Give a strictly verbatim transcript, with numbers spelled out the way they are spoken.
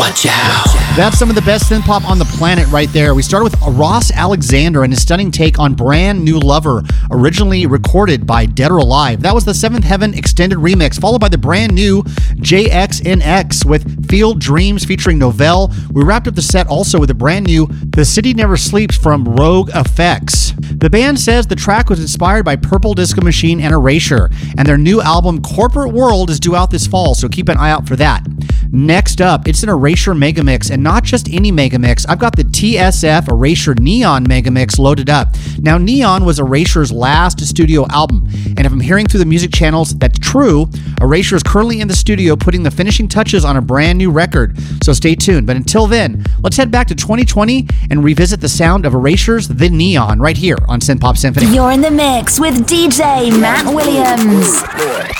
Watch out. That's some of the best synth pop on the planet right there. We started with Ross Alexander and his stunning take on Brand New Lover, originally recorded by Dead or Alive. That was the Seventh Heaven extended remix, followed by the brand new J X N X with Field Dreams featuring Novell. We wrapped up the set also with the brand new The City Never Sleeps from Rogue Effects. The band says the track was inspired by Purple Disco Machine and Erasure, and their new album Corporate World is due out this fall, so keep an eye out for that. Next up, it's an Erasure Megamix, and not just any Megamix. I've got the T S F Erasure Neon Megamix loaded up. Now, Neon was Erasure's last studio album, and if I'm hearing through the music channels, that's true. Erasure is currently in the studio putting the finishing touches on a brand new record, so stay tuned. But until then, let's head back to twenty twenty and revisit the sound of Erasure's The Neon right here on Synth Pop Symphony. You're in the mix with D J Matt Williams.